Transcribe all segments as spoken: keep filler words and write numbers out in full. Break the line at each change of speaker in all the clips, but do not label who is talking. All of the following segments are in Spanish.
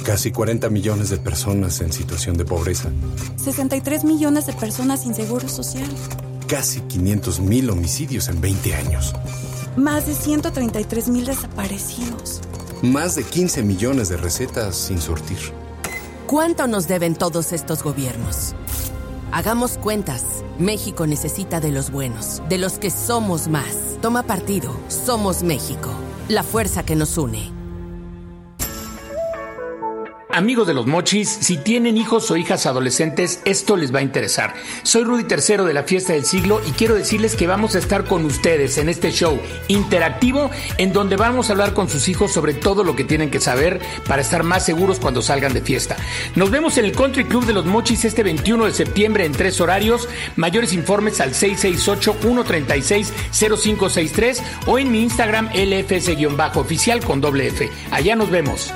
Casi cuarenta millones de personas en situación de pobreza.
sesenta y tres millones de personas sin seguro social.
Casi quinientos mil homicidios en veinte años.
Más de ciento treinta y tres mil desaparecidos.
Más de quince millones de recetas sin surtir.
¿Cuánto nos deben todos estos gobiernos? Hagamos cuentas. México necesita de los buenos, de los que somos más. Toma partido. Somos México. La fuerza que nos une.
Amigos de los Mochis, si tienen hijos o hijas adolescentes, esto les va a interesar. Soy Rudy Tercero de la Fiesta del Siglo y quiero decirles que vamos a estar con ustedes en este show interactivo en donde vamos a hablar con sus hijos sobre todo lo que tienen que saber para estar más seguros cuando salgan de fiesta. Nos vemos en el Country Club de los Mochis este veintiuno de septiembre en tres horarios. Mayores informes al seis seis ocho, uno tres seis, cero cinco seis tres o en mi Instagram L F S-oficial con doble F. Allá nos vemos.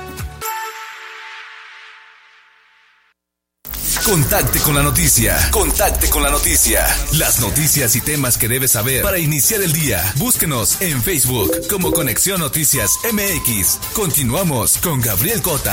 Contacte con la noticia. Contacte con la noticia. Las noticias y temas que debes saber para iniciar el día. Búsquenos en Facebook como Conexión Noticias M X. Continuamos con Gabriel Cota.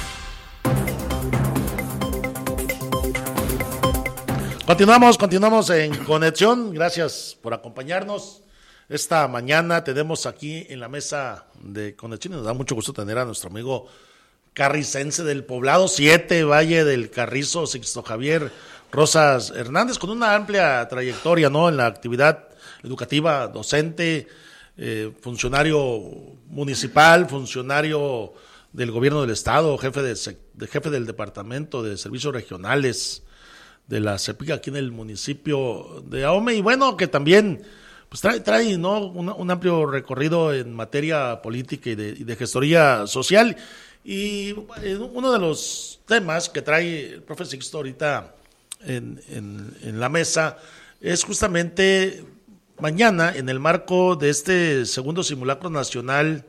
Continuamos, continuamos en Conexión. Gracias por acompañarnos. Esta mañana tenemos aquí en la mesa de Conexión y nos da mucho gusto tener a nuestro amigo carricense del Poblado siete, Valle del Carrizo, Sixto Javier Rosas Hernández, con una amplia trayectoria, ¿no?, en la actividad educativa, docente, eh, funcionario municipal, funcionario del gobierno del estado, jefe de, de jefe del departamento de servicios regionales de la CEPIC aquí en el municipio de Ahome, y bueno, que también pues trae, trae ¿no?, un, un amplio recorrido en materia política y de, y de gestoría social. Y uno de los temas que trae el profe Sixto ahorita en, en, en la mesa es justamente mañana, en el marco de este segundo simulacro nacional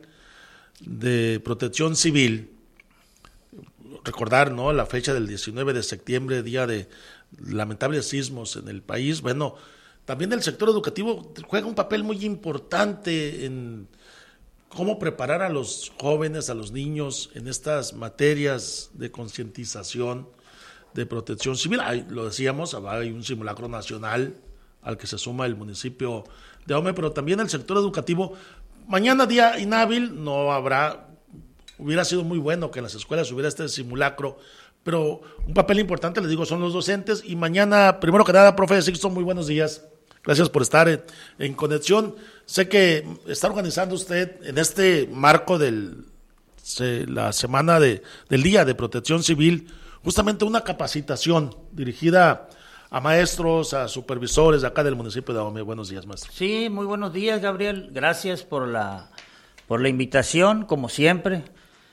de protección civil, recordar, ¿no?, la fecha del diecinueve de septiembre, día de lamentables sismos en el país. Bueno, también el sector educativo juega un papel muy importante en cómo preparar a los jóvenes, a los niños en estas materias de concientización, de protección civil. Hay, lo decíamos, hay un simulacro nacional al que se suma el municipio de Ahome, pero también el sector educativo. Mañana, día inhábil, no habrá, hubiera sido muy bueno que en las escuelas hubiera este simulacro, pero un papel importante, les digo, son los docentes. Y mañana, primero que nada, profe Sixto, muy buenos días. Gracias por estar en, en Conexión. Sé que está organizando usted en este marco de la semana de, del Día de Protección Civil, justamente una capacitación dirigida a maestros, a supervisores de acá del municipio de Ahome. Buenos días, maestro.
Sí, muy buenos días, Gabriel. Gracias por la, por la invitación, como siempre.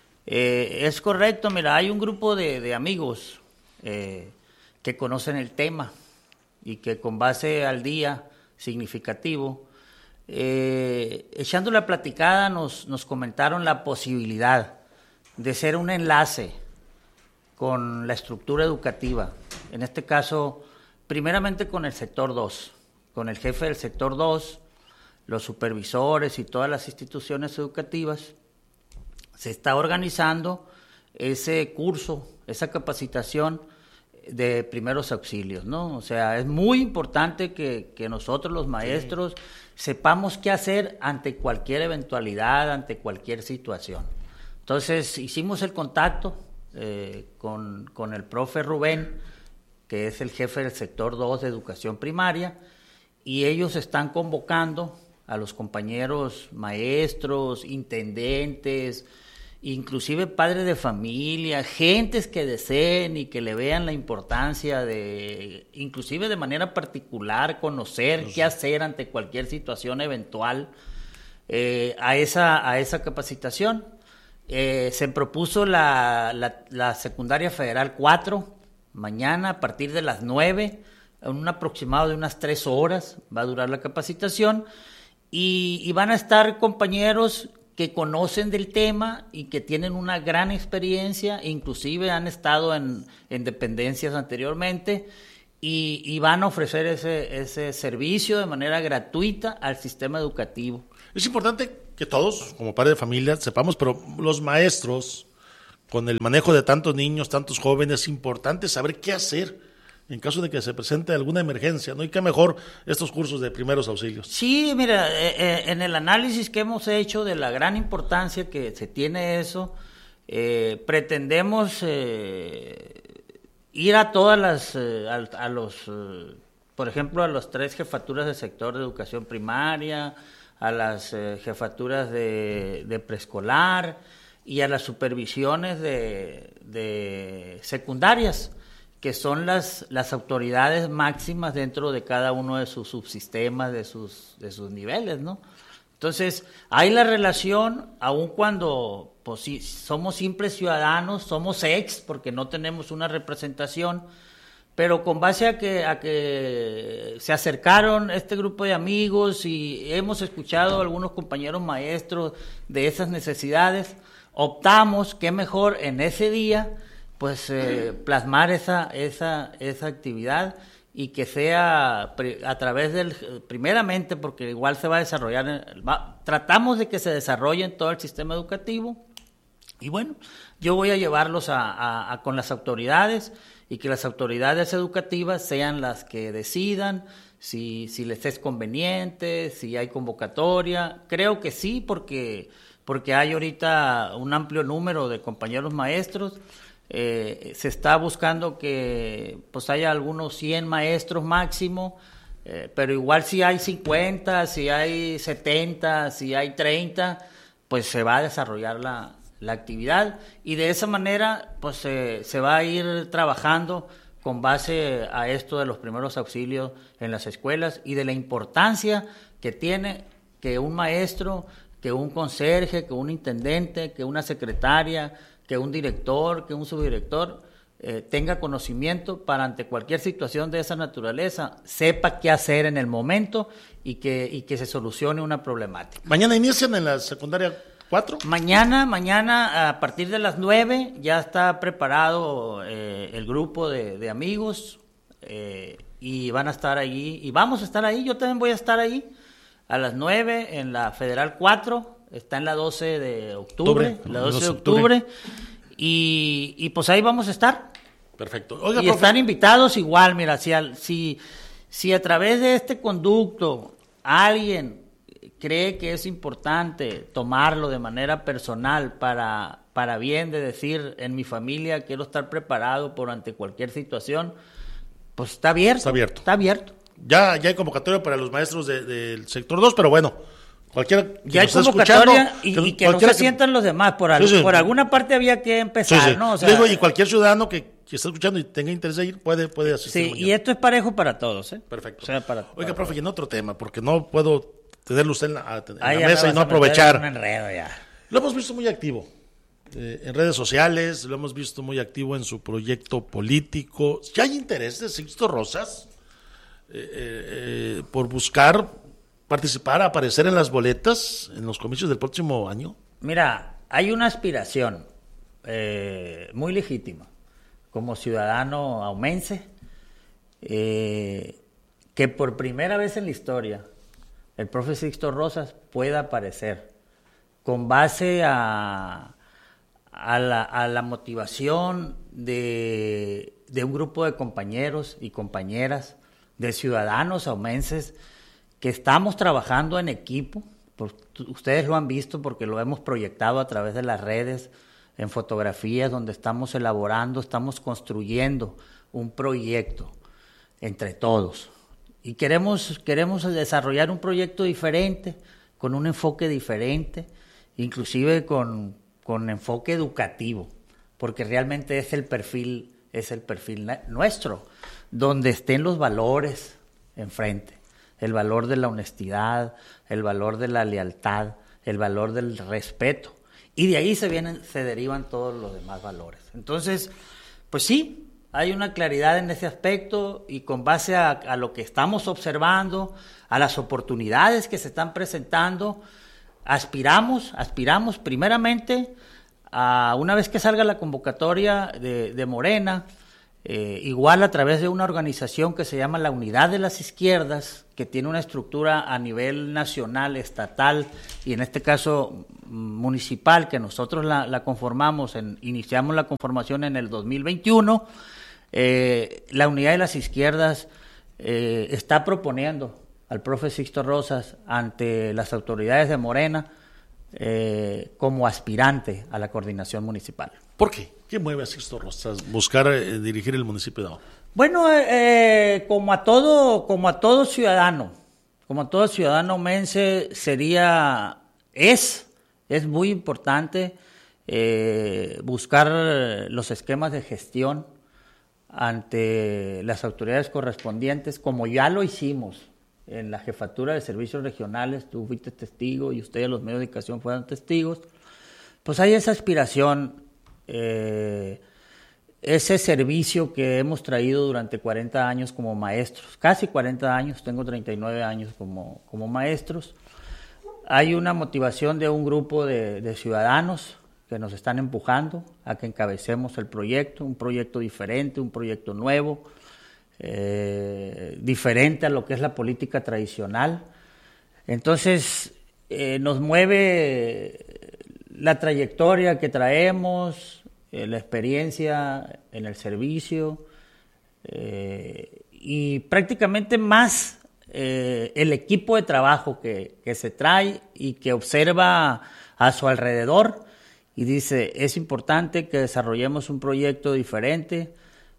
Eh, es correcto, mira, hay un grupo de, de amigos eh, que conocen el tema y que con base al día significativo, eh, echando la platicada, nos, nos comentaron la posibilidad de ser un enlace con la estructura educativa, en este caso, primeramente con el sector dos, con el jefe del sector dos, los supervisores y todas las instituciones educativas. Se está organizando ese curso, esa capacitación de primeros auxilios, ¿no? O sea, es muy importante que, que nosotros los maestros sí. sepamos qué hacer ante cualquier eventualidad, ante cualquier situación. Entonces, hicimos el contacto eh, con, con el profe Rubén, que es el jefe del sector dos de educación primaria, y ellos están convocando a los compañeros maestros, intendentes, inclusive padres de familia, gentes que deseen y que le vean la importancia de, inclusive de manera particular, conocer qué hacer ante cualquier situación eventual, eh, a esa a esa capacitación. Eh, se propuso la, la, la secundaria federal cuatro, mañana a partir de las nueve, en un aproximado de unas tres horas va a durar la capacitación, y, y van a estar compañeros que conocen del tema y que tienen una gran experiencia, inclusive han estado en, en dependencias anteriormente, y, y van a ofrecer ese, ese servicio de manera gratuita al sistema educativo.
Es importante que todos, como padres de familia, sepamos, pero los maestros con el manejo de tantos niños, tantos jóvenes, es importante saber qué hacer en caso de que se presente alguna emergencia, ¿no? Y qué mejor estos cursos de primeros auxilios.
Sí, mira, eh, eh, en el análisis que hemos hecho de la gran importancia que se tiene eso, eh, pretendemos eh, ir a todas las, eh, a, a los, eh, por ejemplo, a las tres jefaturas del sector de educación primaria, a las eh, jefaturas de, de preescolar y a las supervisiones de, de secundarias, que son las, las autoridades máximas dentro de cada uno de sus subsistemas, de sus, de sus niveles, ¿no? Entonces, hay la relación, aun cuando pues, sí, somos simples ciudadanos, somos ex, porque no tenemos una representación, pero con base a que, a que se acercaron este grupo de amigos y hemos escuchado a algunos compañeros maestros de esas necesidades, optamos, qué mejor en ese día, pues eh, plasmar esa, esa, esa actividad y que sea a través del, primeramente, porque igual se va a desarrollar, va, tratamos de que se desarrolle en todo el sistema educativo, y bueno, yo voy a llevarlos a, a, a con las autoridades, y que las autoridades educativas sean las que decidan si, si les es conveniente, si hay convocatoria. Creo que sí, porque, porque hay ahorita un amplio número de compañeros maestros. Eh, se está buscando que pues haya algunos cien maestros máximo, eh, pero igual si hay cincuenta, si hay setenta, si hay treinta, pues se va a desarrollar la, la actividad, y de esa manera pues eh, se va a ir trabajando con base a esto de los primeros auxilios en las escuelas y de la importancia que tiene que un maestro, que un conserje, que un intendente, que una secretaria, que un director, que un subdirector eh, tenga conocimiento para ante cualquier situación de esa naturaleza, sepa qué hacer en el momento y que, y que se solucione una problemática.
¿Mañana inician en la secundaria cuatro?
Mañana, mañana a partir de las nueve ya está preparado eh, el grupo de, de amigos eh, y van a estar allí, y vamos a estar ahí, yo también voy a estar ahí a las nueve en la Federal cuatro. Está en la doce de octubre, octubre la doce de octubre, y, y pues ahí vamos a estar.
Perfecto. Oiga,
y
profe.
Están invitados igual, mira, si, al, si, si a través de este conducto alguien cree que es importante tomarlo de manera personal para, para bien de decir, en mi familia quiero estar preparado por ante cualquier situación, pues está abierto.
Está abierto.
Está abierto.
Ya, ya hay convocatoria para los maestros de, del sector dos, pero bueno, cualquiera que
ya hay
nos esté
convocatoria
escuchando,
y,
que,
y que no se
que,
sientan los demás, por, al,
sí, sí.
por alguna parte había que empezar,
sí, sí.
¿no? O sea,
Digo, y cualquier ciudadano que, que esté escuchando y tenga interés de ir, puede, puede asistir.
Sí,
mañana.
y esto es parejo para todos, ¿eh?
Perfecto.
O sea, para,
Oiga,
para
profe, y en otro tema, porque no puedo tenerlo usted en la, en
ah,
la mesa y no
a
aprovechar.
Un enredo ya.
Lo hemos visto muy activo eh, en redes sociales, lo hemos visto muy activo en su proyecto político. ¿Ya hay interés de Sixto Rosas eh, eh, por buscar participar, aparecer en las boletas en los comicios del próximo año?
Mira, hay una aspiración eh, muy legítima como ciudadano aumense, eh, que por primera vez en la historia el profe Sixto Rosas pueda aparecer con base a, a, la, a la motivación de, de un grupo de compañeros y compañeras, de ciudadanos aumenses, que estamos trabajando en equipo. Pues, ustedes lo han visto porque lo hemos proyectado a través de las redes, en fotografías donde estamos elaborando, estamos construyendo un proyecto entre todos. Y queremos, queremos desarrollar un proyecto diferente, con un enfoque diferente, inclusive con, con enfoque educativo, porque realmente es el perfil, es el perfil nuestro, donde estén los valores enfrente, el valor de la honestidad, el valor de la lealtad, el valor del respeto, y de ahí se vienen, se derivan todos los demás valores. Entonces, pues sí, hay una claridad en ese aspecto, y con base a, a lo que estamos observando, a las oportunidades que se están presentando, aspiramos, aspiramos primeramente a, una vez que salga la convocatoria de, de Morena, Eh, igual a través de una organización que se llama la Unidad de las Izquierdas, que tiene una estructura a nivel nacional, estatal y en este caso municipal, que nosotros la, la conformamos, en, iniciamos la conformación en el dos mil veintiuno, eh, la Unidad de las Izquierdas eh, está proponiendo al profe Sixto Rosas ante las autoridades de Morena eh, como aspirante a la coordinación municipal.
¿Por qué? ¿Qué mueve a Sixto Rosas buscar eh, dirigir el municipio de Ahome?
Bueno, eh, como a todo, como a todo ciudadano, como a todo ciudadano omense, sería, es, es muy importante eh, buscar los esquemas de gestión ante las autoridades correspondientes, como ya lo hicimos en la Jefatura de Servicios Regionales. Tú fuiste testigo y ustedes los medios de comunicación fueron testigos. Pues hay esa aspiración. Eh, ese servicio que hemos traído durante cuarenta años como maestros, casi cuarenta años, tengo treinta y nueve años como, como maestros. Hay una motivación de un grupo de, de ciudadanos que nos están empujando a que encabecemos el proyecto, un proyecto diferente, un proyecto nuevo, eh, diferente a lo que es la política tradicional. Entonces, eh, nos mueve la trayectoria que traemos, eh, la experiencia en el servicio eh, y prácticamente más eh, el equipo de trabajo que, que se trae y que observa a su alrededor y dice, es importante que desarrollemos un proyecto diferente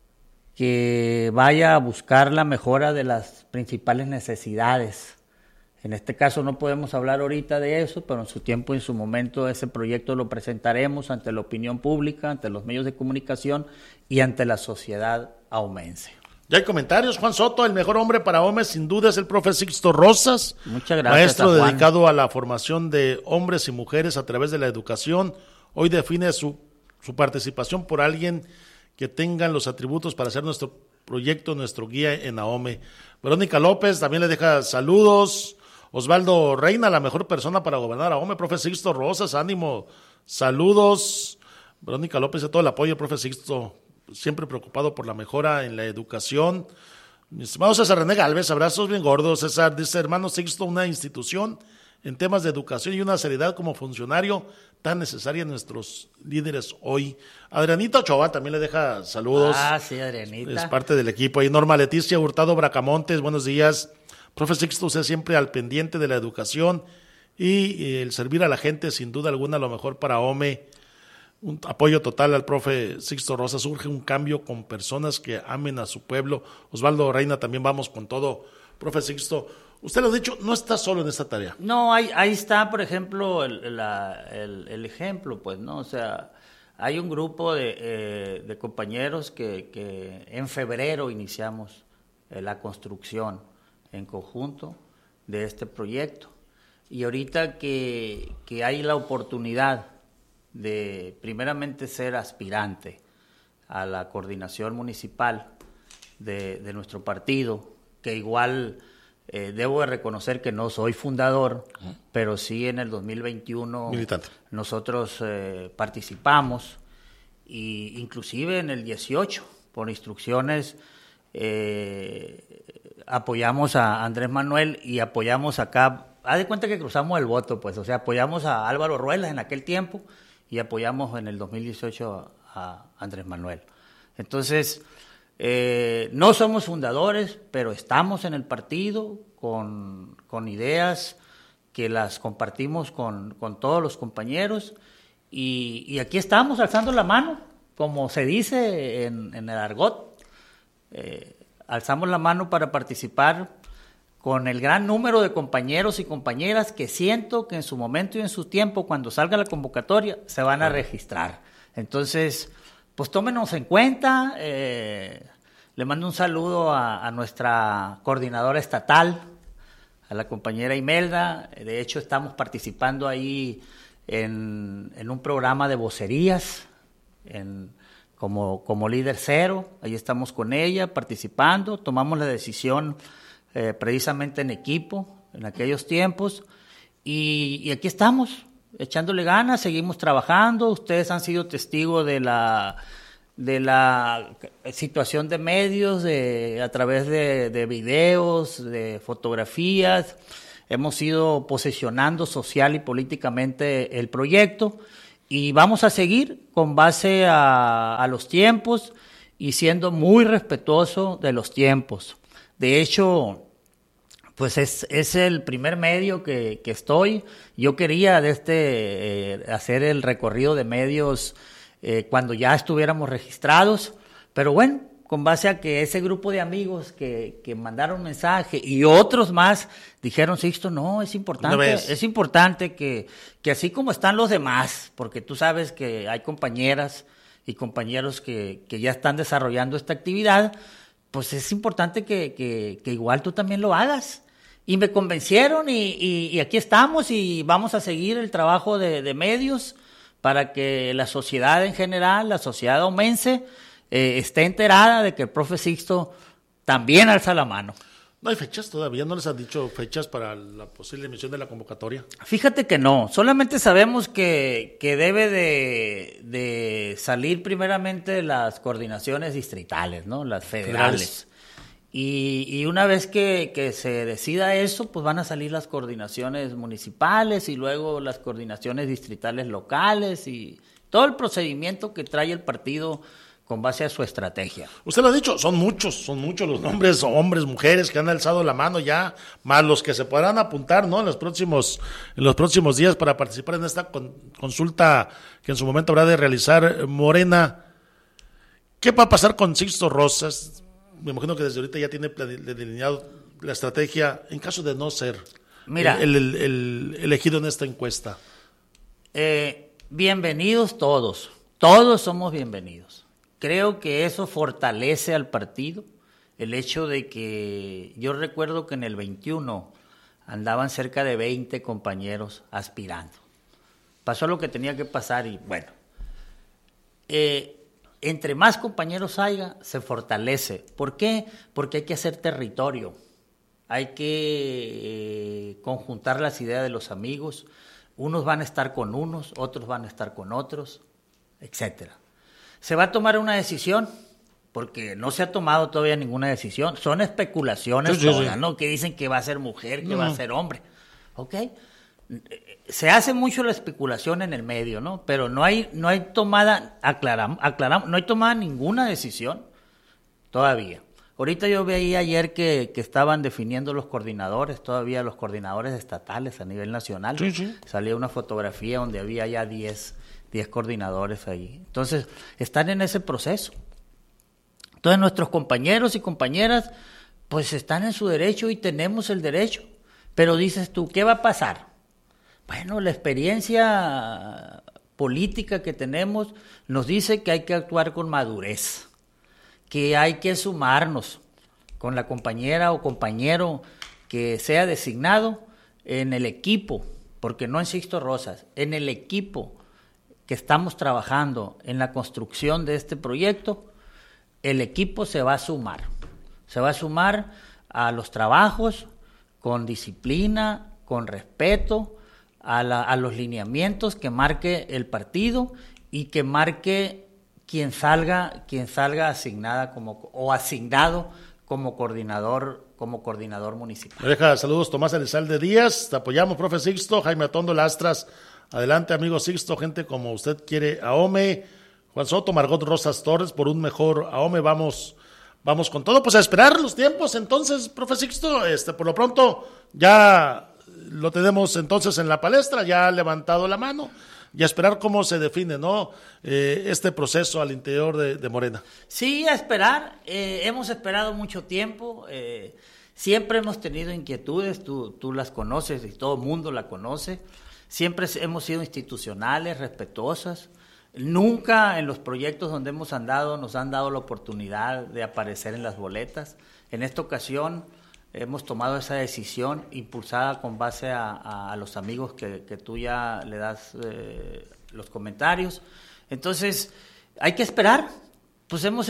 que vaya a buscar la mejora de las principales necesidades. En este caso no podemos hablar ahorita de eso, pero en su tiempo y en su momento ese proyecto lo presentaremos ante la opinión pública, ante los medios de comunicación y ante la sociedad ahumense.
Ya hay comentarios. Juan Soto, el mejor hombre para Ahome sin duda es el profe Sixto Rosas.
Muchas gracias.
Maestro
a Juan.
dedicado a la formación de hombres y mujeres a través de la educación. Hoy define su, su participación por alguien que tenga los atributos para hacer nuestro proyecto, nuestro guía en Ahome. Verónica López también le deja saludos. Osvaldo Reina, la mejor persona para gobernar Ahome, profe Sixto Rosas, ánimo, saludos. Verónica López, de todo el apoyo, profe Sixto, siempre preocupado por la mejora en la educación. Mi estimado César René Galvez, abrazos bien gordos. César dice, hermano Sixto, una institución en temas de educación y una seriedad como funcionario tan necesaria en nuestros líderes hoy. Adrianita Ochoa también le deja saludos.
Ah, sí, Adrianita.
Es parte del equipo. Y Norma Leticia Hurtado Bracamontes, buenos días. Profe Sixto, usted siempre al pendiente de la educación y el servir a la gente, sin duda alguna, lo mejor para Ahome. Un apoyo total al profe Sixto Rosas. Surge un cambio con personas que amen a su pueblo. Osvaldo Reina, también vamos con todo. Profe Sixto, usted lo ha dicho, no está solo en esta tarea.
No, ahí, ahí está, por ejemplo, el, la, el, el ejemplo, pues, ¿no? O sea, hay un grupo de, eh, de compañeros que, que en febrero iniciamos eh, la construcción en conjunto de este proyecto. Y ahorita que, que hay la oportunidad de primeramente ser aspirante a la coordinación municipal de, de nuestro partido, que igual eh, debo de reconocer que no soy fundador, uh-huh. pero sí en el dos mil veintiuno
Militante.
Nosotros eh, participamos, y inclusive en el dieciocho, por instrucciones, eh, apoyamos a Andrés Manuel y apoyamos acá, haz de cuenta que cruzamos el voto, pues, o sea, apoyamos a Álvaro Ruelas en aquel tiempo y apoyamos en el dos mil dieciocho a, a Andrés Manuel. Entonces, eh, no somos fundadores, pero estamos en el partido con, con ideas que las compartimos con, con todos los compañeros y, y aquí estamos alzando la mano, como se dice en, en el argot. Eh, alzamos la mano para participar con el gran número de compañeros y compañeras que siento que en su momento y en su tiempo, cuando salga la convocatoria, se van a registrar. Entonces, pues tómenos en cuenta. Eh, le mando un saludo a, a nuestra coordinadora estatal, a la compañera Imelda. De hecho, estamos participando ahí en, en un programa de vocerías, en Como, como líder cero. Ahí estamos con ella participando, tomamos la decisión eh, precisamente en equipo en aquellos tiempos y, y aquí estamos echándole ganas, seguimos trabajando. Ustedes han sido testigos de la, de la situación de medios, de, a través de, de videos, de fotografías. Hemos ido posicionando social y políticamente el proyecto y vamos a seguir con base a, a los tiempos y siendo muy respetuoso de los tiempos. De hecho, pues es, es el primer medio que, que estoy. Yo quería de este, eh, hacer el recorrido de medios eh, cuando ya estuviéramos registrados, pero bueno, con base a que ese grupo de amigos que, que mandaron mensaje y otros más dijeron, Sixto, no, es importante, es importante que, que así como están los demás, porque tú sabes que hay compañeras y compañeros que, que ya están desarrollando esta actividad, pues es importante que, que, que igual tú también lo hagas. Y me convencieron y, y, y aquí estamos y vamos a seguir el trabajo de, de medios para que la sociedad en general, la sociedad omense, eh, esté enterada de que el profe Sixto también alza la mano.
¿No hay fechas todavía? ¿No les han dicho fechas para la posible emisión de la convocatoria?
Fíjate que no, solamente sabemos que, que debe de, de salir primeramente las coordinaciones distritales, ¿no? Las federales. Y, y una vez que, que se decida eso, pues van a salir las coordinaciones municipales y luego las coordinaciones distritales locales y todo el procedimiento que trae el partido con base a su estrategia.
Usted lo ha dicho, son muchos, son muchos los nombres, hombres, mujeres que han alzado la mano ya, más los que se podrán apuntar, ¿no? En los próximos, en los próximos días para participar en esta con, consulta que en su momento habrá de realizar Morena. ¿Qué va a pasar con Sixto Rosas? Me imagino que desde ahorita ya tiene delineado la estrategia en caso de no ser
Mira,
el, el, el, el elegido en esta encuesta.
Eh, bienvenidos todos, todos somos bienvenidos. Creo que eso fortalece al partido, el hecho de que yo recuerdo que en el veintiuno andaban cerca de veinte compañeros aspirando. Pasó lo que tenía que pasar y bueno, eh, entre más compañeros haya, se fortalece. ¿Por qué? Porque hay que hacer territorio, hay que eh, conjuntar las ideas de los amigos, unos van a estar con unos, otros van a estar con otros, etcétera. Se va a tomar una decisión, porque no se ha tomado todavía ninguna decisión. Son especulaciones sí, sí, todas, sí. ¿no? Que dicen que va a ser mujer, que no. va a ser hombre. ¿Ok? Se hace mucho la especulación en el medio, ¿no? Pero no hay, no hay tomada, aclaramos, aclaramos, no hay tomada ninguna decisión todavía. Ahorita yo veía ayer que, que estaban definiendo los coordinadores, todavía los coordinadores estatales a nivel nacional.
Sí, sí.
Salía una fotografía donde había ya diez coordinadores ahí. Entonces, están en ese proceso. Entonces, nuestros compañeros y compañeras, pues están en su derecho y tenemos el derecho. Pero dices tú, ¿qué va a pasar? Bueno, la experiencia política que tenemos nos dice que hay que actuar con madurez, que hay que sumarnos con la compañera o compañero que sea designado en el equipo, porque no en Sixto Rosas, en el equipo que estamos trabajando en la construcción de este proyecto, el equipo se va a sumar, se va a sumar a los trabajos con disciplina, con respeto, a, la, a los lineamientos que marque el partido y que marque quien salga, quien salga asignada como o asignado como coordinador, como coordinador municipal.
Me deja saludos Tomás Elizalde Díaz, te apoyamos, profe Sixto, Jaime Atondo Lastras. Adelante, amigo Sixto, gente como usted quiere AOME, Juan Soto, Margot Rosas Torres, por un mejor AOME, vamos, vamos con todo, pues a esperar los tiempos, entonces, profe Sixto, este, por lo pronto, ya lo tenemos entonces en la palestra, ya ha levantado la mano, y a esperar cómo se define, ¿no? Eh, este proceso al interior de, de Morena.
Sí, a esperar, eh, hemos esperado mucho tiempo, eh, siempre hemos tenido inquietudes, tú, tú las conoces y todo el mundo la conoce. Siempre hemos sido institucionales, respetuosas. Nunca en los proyectos donde hemos andado nos han dado la oportunidad de aparecer en las boletas. En esta ocasión hemos tomado esa decisión impulsada con base a, a, a los amigos que, que tú ya le das eh, los comentarios. Entonces, hay que esperar. Pues hemos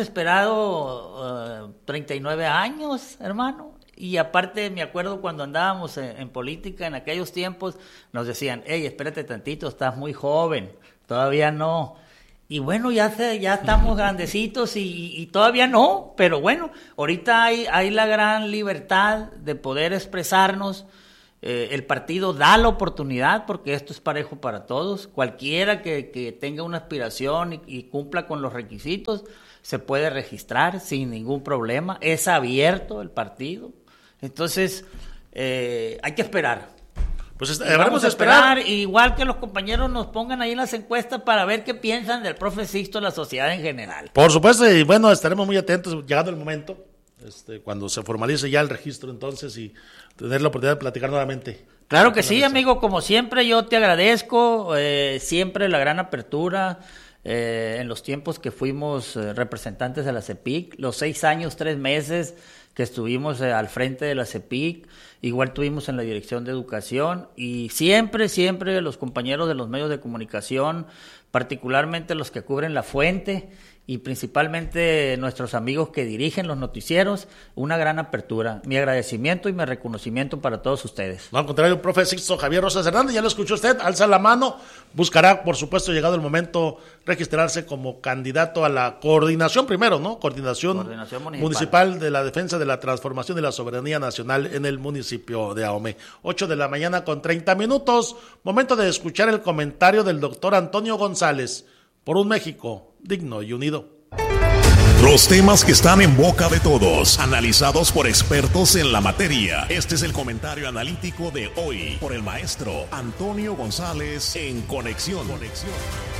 esperado uh, treinta y nueve años, hermano. Y aparte, me acuerdo cuando andábamos en, en política, en aquellos tiempos, nos decían, hey, espérate tantito, estás muy joven, todavía no. y bueno, ya se, ya estamos grandecitos y, y todavía no, pero bueno, ahorita hay, hay la gran libertad de poder expresarnos. Eh, el partido da la oportunidad, porque esto es parejo para todos. Cualquiera que, que tenga una aspiración y, y cumpla con los requisitos se puede registrar sin ningún problema. Es abierto el partido. Entonces, eh, hay que esperar.
Pues
eh, vamos a esperar, esperar, igual que los compañeros nos pongan ahí en las encuestas para ver qué piensan del profe Sixto, la sociedad en general.
Por supuesto, y bueno, estaremos muy atentos llegado el momento. Este, cuando se formalice ya el registro, entonces, y tener la oportunidad de platicar nuevamente.
Claro que sí, amigo, como siempre yo te agradezco, eh, siempre la gran apertura, eh, en los tiempos que fuimos eh, representantes de la CEPIC, los seis años, tres meses que estuvimos eh, al frente de la CEPIC, igual tuvimos en la Dirección de Educación, y siempre, siempre los compañeros de los medios de comunicación, particularmente los que cubren La Fuente, y principalmente nuestros amigos que dirigen los noticieros, una gran apertura. Mi agradecimiento y mi reconocimiento para todos ustedes.
No, al contrario, profe Sixto Javier Rosas Hernández, ya lo escuchó usted, alza la mano, buscará, por supuesto, llegado el momento, registrarse como candidato a la coordinación primero, ¿no? Coordinación, coordinación municipal. municipal de la defensa de la transformación de la soberanía nacional en el municipio de Ahome. ocho de la mañana con treinta minutos, momento de escuchar el comentario del doctor Antonio González, por un México digno y unido.
Los temas que están en boca de todos, analizados por expertos en la materia. Este es el comentario analítico de hoy por el maestro Antonio González en Conexión. Conexión.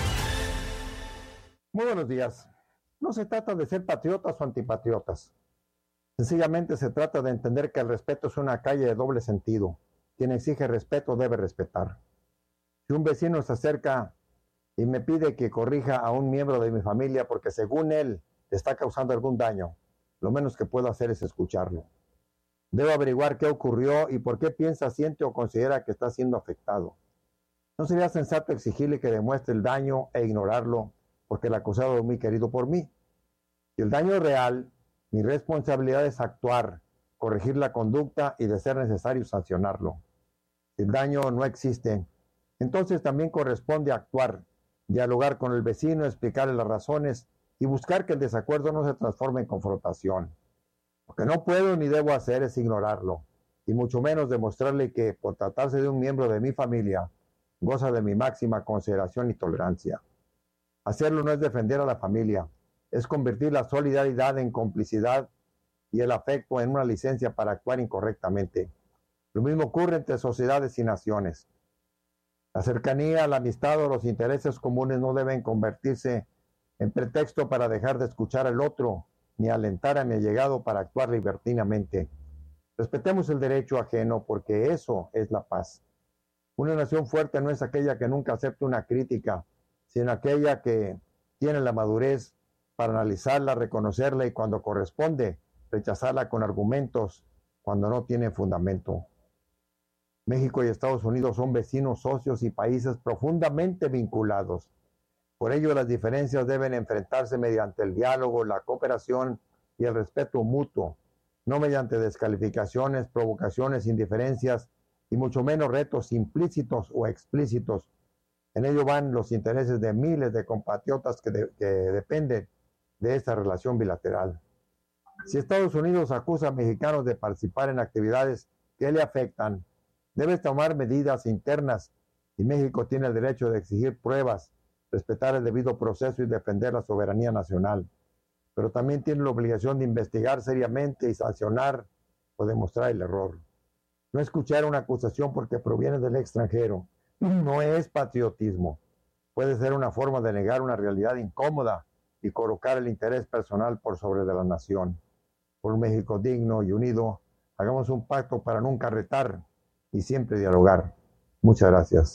Muy buenos días. No se trata de ser patriotas o antipatriotas. Sencillamente se trata de entender que el respeto es una calle de doble sentido. Quien exige respeto debe respetar. Si un vecino se acerca y me pide que corrija a un miembro de mi familia porque según él le está causando algún daño, lo menos que puedo hacer es escucharlo. Debo averiguar qué ocurrió y por qué piensa, siente o considera que está siendo afectado. No sería sensato exigirle que demuestre el daño e ignorarlo porque el acusado es muy querido por mí. Si el daño es real, mi responsabilidad es actuar, corregir la conducta y de ser necesario sancionarlo. Si el daño no existe, entonces también corresponde actuar, dialogar con el vecino, explicarle las razones y buscar que el desacuerdo no se transforme en confrontación. Lo que no puedo ni debo hacer es ignorarlo, y mucho menos demostrarle que, por tratarse de un miembro de mi familia, goza de mi máxima consideración y tolerancia. Hacerlo no es defender a la familia, es convertir la solidaridad en complicidad y el afecto en una licencia para actuar incorrectamente. Lo mismo ocurre entre sociedades y naciones. La cercanía, la amistad o los intereses comunes no deben convertirse en pretexto para dejar de escuchar al otro, ni alentar a mi allegado para actuar libertinamente. Respetemos el derecho ajeno, porque eso es la paz. Una nación fuerte no es aquella que nunca acepta una crítica, sino aquella que tiene la madurez para analizarla, reconocerla y cuando corresponde, rechazarla con argumentos cuando no tiene fundamento. México y Estados Unidos son vecinos, socios y países profundamente vinculados. Por ello, las diferencias deben enfrentarse mediante el diálogo, la cooperación y el respeto mutuo, no mediante descalificaciones, provocaciones, indiferencias y mucho menos retos implícitos o explícitos. En ello van los intereses de miles de compatriotas que, de, que dependen de esta relación bilateral. Si Estados Unidos acusa a mexicanos de participar en actividades que le afectan, debe tomar medidas internas y México tiene el derecho de exigir pruebas, respetar el debido proceso y defender la soberanía nacional. Pero también tiene la obligación de investigar seriamente y sancionar o demostrar el error. No escuchar una acusación porque proviene del extranjero no es patriotismo. Puede ser una forma de negar una realidad incómoda y colocar el interés personal por sobre de la nación. Por un México digno y unido, hagamos un pacto para nunca retar y siempre dialogar. Muchas gracias.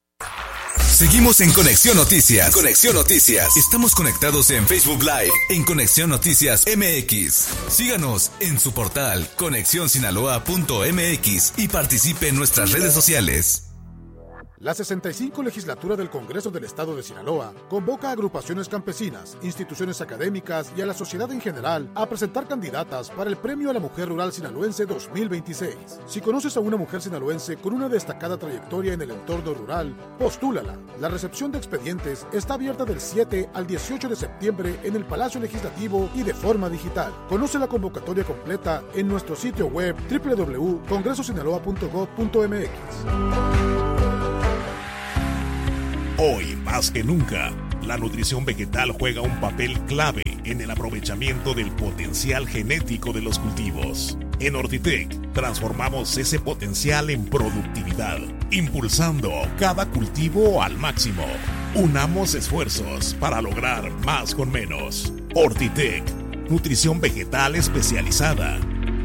Seguimos en Conexión Noticias. Conexión Noticias. Estamos conectados en Facebook Live, en Conexión Noticias M X. Síganos en su portal conexión sinaloa punto m x y participe en nuestras redes sociales.
La sesenta y cinco legislatura del Congreso del Estado de Sinaloa convoca a agrupaciones campesinas, instituciones académicas y a la sociedad en general a presentar candidatas para el Premio a la Mujer Rural Sinaloense dos mil veintiséis. Si conoces a una mujer sinaloense con una destacada trayectoria en el entorno rural, postúlala. La recepción de expedientes está abierta del siete al dieciocho de septiembre en el Palacio Legislativo y de forma digital. Conoce la convocatoria completa en nuestro sitio web doble u doble u doble u punto congreso sinaloa punto gov punto m x.
Hoy, más que nunca, la nutrición vegetal juega un papel clave en el aprovechamiento del potencial genético de los cultivos. En Ortitec, transformamos ese potencial en productividad, impulsando cada cultivo al máximo. Unamos esfuerzos para lograr más con menos. Ortitec, nutrición vegetal especializada.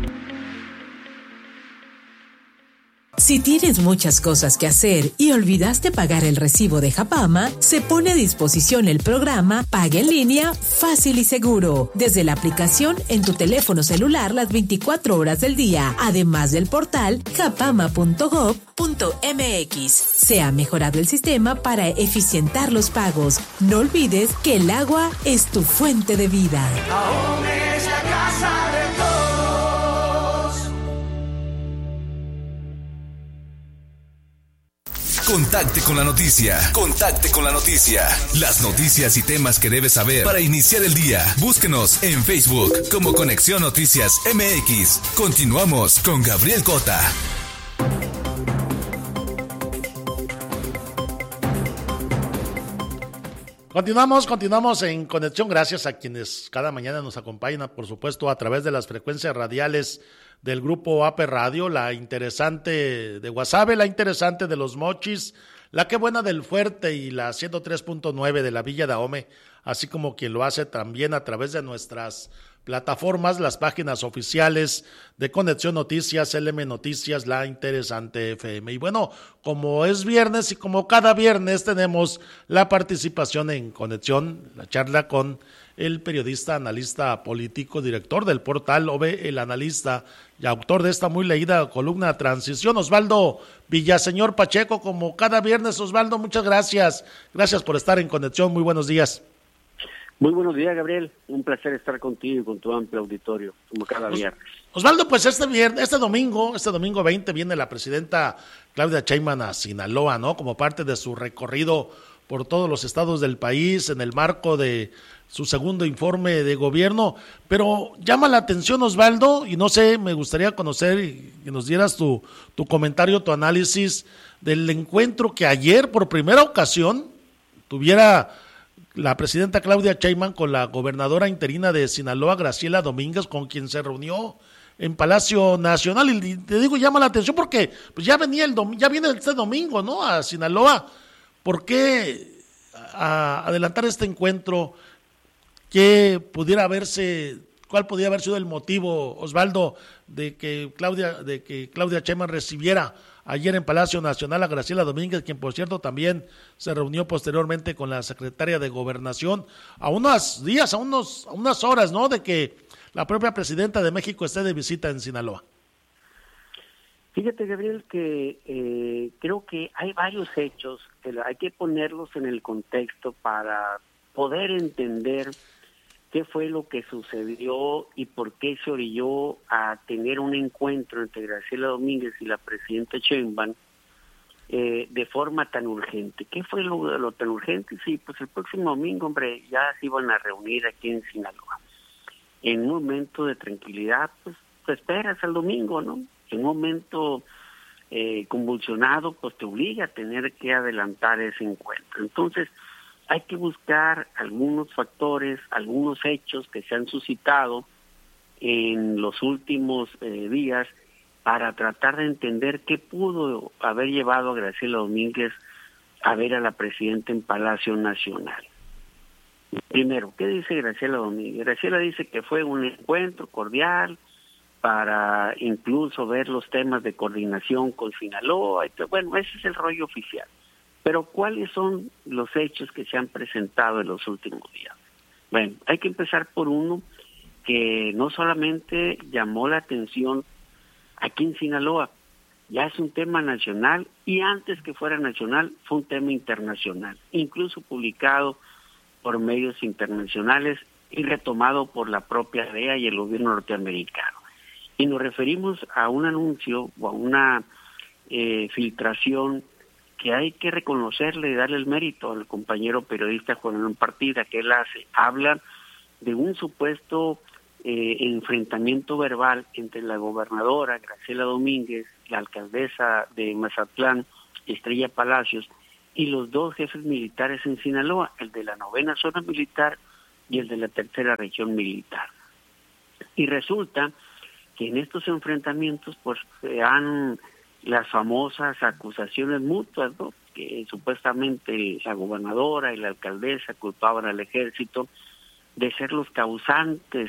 Si tienes muchas cosas que hacer y olvidaste pagar el recibo de Japama, se pone a disposición el programa Paga en Línea Fácil y Seguro, desde la aplicación en tu teléfono celular las veinticuatro horas del día, además del portal japama punto gov punto m x. Se ha mejorado el sistema para eficientar los pagos. No olvides que el agua es tu fuente de vida.
Aún es la casa de todos.
Contacte con la noticia. Contacte con la noticia. Las noticias y temas que debes saber para iniciar el día. Búsquenos en Facebook como Conexión Noticias M X. Continuamos con Gabriel Cota.
Continuamos, continuamos en conexión. Gracias a quienes cada mañana nos acompañan, por supuesto, a través de las frecuencias radiales del grupo A P Radio, la interesante de Guasave, la interesante de Los Mochis, la que buena del Fuerte y la ciento tres punto nueve de la Villa Dahome, así como quien lo hace también a través de nuestras plataformas, las páginas oficiales de Conexión Noticias, L M Noticias, La Interesante F M. Y bueno, como es viernes y como cada viernes tenemos la participación en Conexión, la charla con el periodista, analista político, director del portal O V El Analista y autor de esta muy leída columna Transición, Osvaldo Villaseñor Pacheco. Como cada viernes, Osvaldo, muchas gracias. Gracias por estar en Conexión. Muy buenos días.
Muy buenos días, Gabriel. Un placer estar contigo y con tu amplio auditorio, como cada
Os,
viernes.
Osvaldo, pues este viernes, este domingo, este domingo veinte viene la presidenta Claudia Sheinbaum a Sinaloa, ¿no? Como parte de su recorrido por todos los estados del país en el marco de su segundo informe de gobierno, pero llama la atención, Osvaldo, y no sé, me gustaría conocer y que nos dieras tu, tu comentario, tu análisis del encuentro que ayer por primera ocasión tuviera la presidenta Claudia Sheinbaum con la gobernadora interina de Sinaloa, Graciela Domínguez, con quien se reunió en Palacio Nacional. Y te digo, llama la atención porque pues ya venía el dom- ya viene este domingo, ¿no? A Sinaloa. ¿Por qué a adelantar este encuentro? ¿Qué pudiera haberse, cuál podría haber sido el motivo, Osvaldo, de que Claudia, de que Claudia Sheinbaum recibiera ayer en Palacio Nacional a Graciela Domínguez, quien por cierto también se reunió posteriormente con la secretaria de Gobernación, a unos días, a unos, a unas horas, ¿no?, de que la propia presidenta de México esté de visita en Sinaloa?
Fíjate, Gabriel, que eh, creo que hay varios hechos que hay que ponerlos en el contexto para poder entender qué fue lo que sucedió y por qué se orilló a tener un encuentro entre Graciela Domínguez y la presidenta Sheinbaum eh, de forma tan urgente. ¿Qué fue lo, lo tan urgente? Sí, pues el próximo domingo, hombre, ya se iban a reunir aquí en Sinaloa. En un momento de tranquilidad, pues te esperas al domingo, ¿no? En un momento eh, convulsionado, pues te obliga a tener que adelantar ese encuentro. Entonces, hay que buscar algunos factores, algunos hechos que se han suscitado en los últimos eh, días para tratar de entender qué pudo haber llevado a Graciela Domínguez a ver a la presidenta en Palacio Nacional. Primero, ¿qué dice Graciela Domínguez? Graciela dice que fue un encuentro cordial para incluso ver los temas de coordinación con Sinaloa. Bueno, ese es el rollo oficial. Pero ¿cuáles son los hechos que se han presentado en los últimos días? Bueno, hay que empezar por uno que no solamente llamó la atención aquí en Sinaloa, ya es un tema nacional y antes que fuera nacional fue un tema internacional, incluso publicado por medios internacionales y retomado por la propia D E A y el gobierno norteamericano. Y nos referimos a un anuncio o a una eh, filtración que hay que reconocerle y darle el mérito al compañero periodista Juan Manuel Partida, que él hace. Habla de un supuesto eh, enfrentamiento verbal entre la gobernadora Graciela Domínguez, la alcaldesa de Mazatlán, Estrella Palacios, y los dos jefes militares en Sinaloa, el de la novena zona militar y el de la tercera región militar. Y resulta que en estos enfrentamientos pues se han las famosas acusaciones mutuas, ¿no?, que supuestamente la gobernadora y la alcaldesa culpaban al ejército de ser los causantes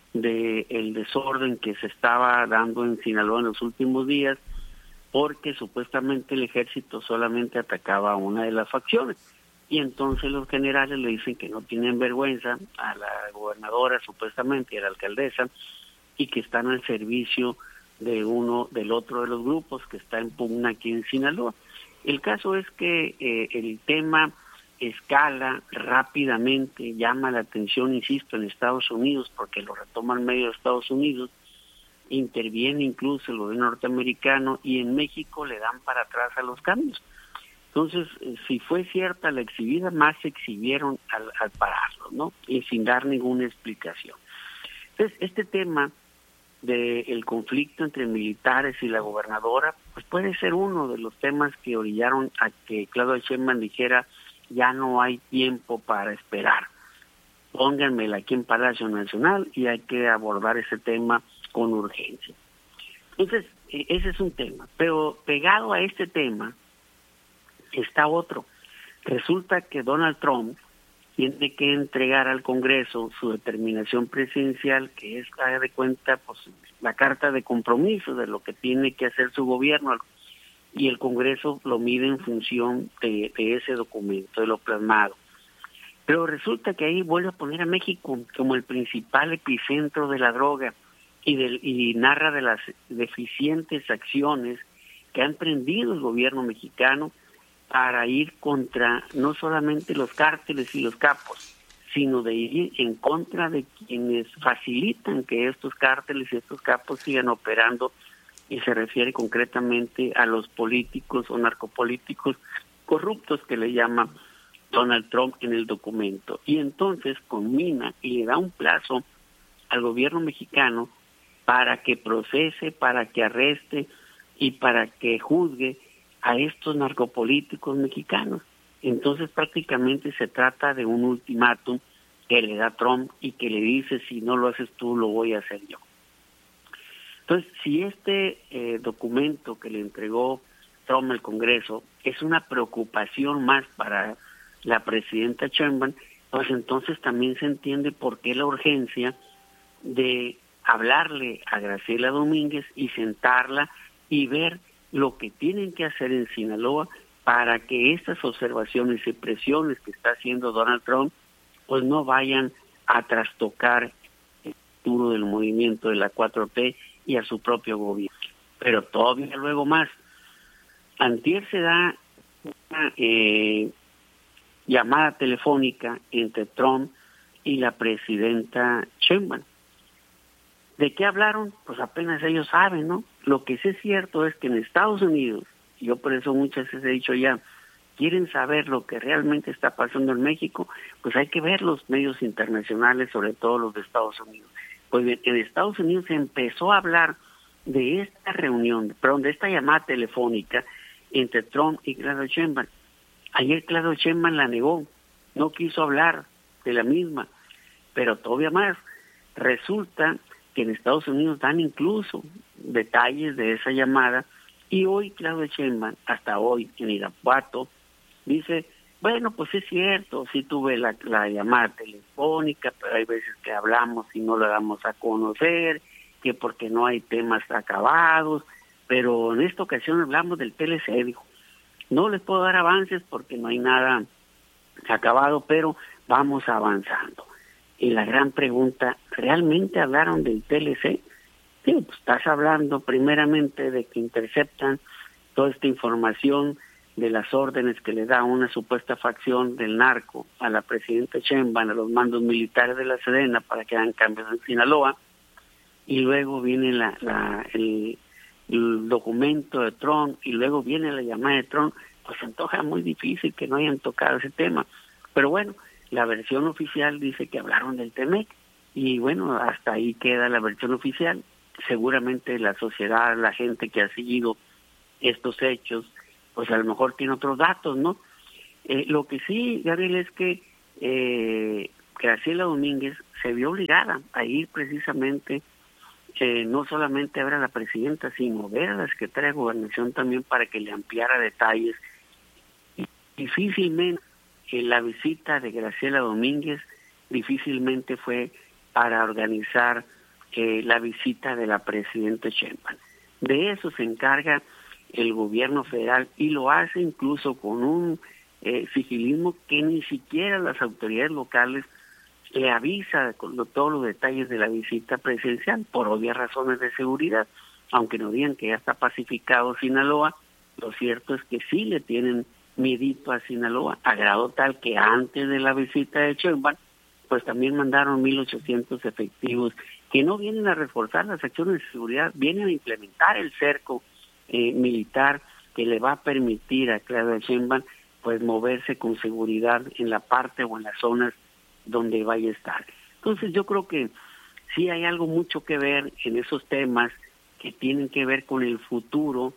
del desorden que se estaba dando en Sinaloa en los últimos días, porque supuestamente el ejército solamente atacaba a una de las facciones. Y entonces los generales le dicen que no tienen vergüenza a la gobernadora supuestamente y a la alcaldesa, y que están al servicio de uno del otro de los grupos que está en pugna aquí en Sinaloa. El caso es que eh, el tema escala rápidamente, llama la atención, insisto, en Estados Unidos, porque lo retoma en medio de Estados Unidos, interviene incluso el gobierno norteamericano, y en México le dan para atrás a los cambios. Entonces, eh, si fue cierta la exhibida, más se exhibieron al, al pararlo, ¿no?, y sin dar ninguna explicación. Entonces, este tema del conflicto entre militares y la gobernadora, pues puede ser uno de los temas que orillaron a que Claudia Sheinbaum dijera: ya no hay tiempo para esperar, pónganmela aquí en Palacio Nacional y hay que abordar ese tema con urgencia. Entonces, ese es un tema, pero pegado a este tema está otro. Resulta que Donald Trump tiene que entregar al Congreso su determinación presidencial, que es, haga de cuenta, pues la carta de compromiso de lo que tiene que hacer su gobierno, y el Congreso lo mide en función de, de ese documento, de lo plasmado. Pero resulta que ahí vuelve a poner a México como el principal epicentro de la droga, y, del, y narra de las deficientes acciones que ha emprendido el gobierno mexicano para ir contra no solamente los cárteles y los capos, sino de ir en contra de quienes facilitan que estos cárteles y estos capos sigan operando, y se refiere concretamente a los políticos o narcopolíticos corruptos que le llama Donald Trump en el documento. Y entonces combina y le da un plazo al gobierno mexicano para que procese, para que arreste y para que juzgue a estos narcopolíticos mexicanos. Entonces prácticamente se trata de un ultimátum que le da Trump y que le dice: si no lo haces tú, lo voy a hacer yo. Entonces, si este eh, documento que le entregó Trump al Congreso es una preocupación más para la presidenta Sheinbaum, pues entonces también se entiende por qué la urgencia de hablarle a Graciela Domínguez y sentarla y ver lo que tienen que hacer en Sinaloa para que estas observaciones y presiones que está haciendo Donald Trump pues no vayan a trastocar el futuro del movimiento de la cuatro T y a su propio gobierno. Pero todavía luego más. Antier se da una eh, llamada telefónica entre Trump y la presidenta Sheinbaum. ¿De qué hablaron? Pues apenas ellos saben, ¿no? Lo que sí es cierto es que en Estados Unidos, y yo por eso muchas veces he dicho ya, quieren saber lo que realmente está pasando en México, pues hay que ver los medios internacionales, sobre todo los de Estados Unidos. Pues bien, en Estados Unidos se empezó a hablar de esta reunión, perdón, de esta llamada telefónica entre Trump y Claudia Sheinbaum. Ayer Claudia Sheinbaum la negó, no quiso hablar de la misma, pero todavía más, resulta que en Estados Unidos dan incluso detalles de esa llamada, y hoy Claudia Sheinbaum, hasta hoy en Irapuato, dice: bueno, pues es cierto, sí tuve la, la llamada telefónica, pero hay veces que hablamos y no la damos a conocer, que porque no hay temas acabados, pero en esta ocasión hablamos del T L C, dijo. No les puedo dar avances porque no hay nada acabado, pero vamos avanzando. Y la gran pregunta, ¿realmente hablaron del T L C? Sí, pues estás hablando primeramente de que interceptan toda esta información de las órdenes que le da una supuesta facción del narco a la presidenta Sheinbaum, a los mandos militares de la Sedena para que hagan cambios en Sinaloa, y luego viene la, la, el, el documento de Trump, y luego viene la llamada de Trump, pues se antoja muy difícil que no hayan tocado ese tema. Pero bueno, la versión oficial dice que hablaron del Temec, y bueno, hasta ahí queda la versión oficial. Seguramente la sociedad, la gente que ha seguido estos hechos, pues a lo mejor tiene otros datos, ¿no? Eh, lo que sí, Gabriel, es que eh, Graciela Domínguez se vio obligada a ir precisamente, eh, no solamente a ver a la presidenta, sino ver a la secretaria de Gobernación también para que le ampliara detalles. Y difícilmente eh, la visita de Graciela Domínguez difícilmente fue para organizar eh, la visita de la presidenta Sheinbaum. De eso se encarga el gobierno federal, y lo hace incluso con un eh, sigilismo que ni siquiera las autoridades locales le avisa con lo, todos los detalles de la visita presidencial, por obvias razones de seguridad. Aunque no digan que ya está pacificado Sinaloa, lo cierto es que sí le tienen miedito a Sinaloa, a grado tal que antes de la visita de Sheinbaum, pues también mandaron mil ochocientos efectivos que no vienen a reforzar las acciones de seguridad, vienen a implementar el cerco Eh, militar que le va a permitir a Claudia Sheinbaum pues moverse con seguridad en la parte o en las zonas donde vaya a estar. Entonces yo creo que sí hay algo mucho que ver en esos temas que tienen que ver con el futuro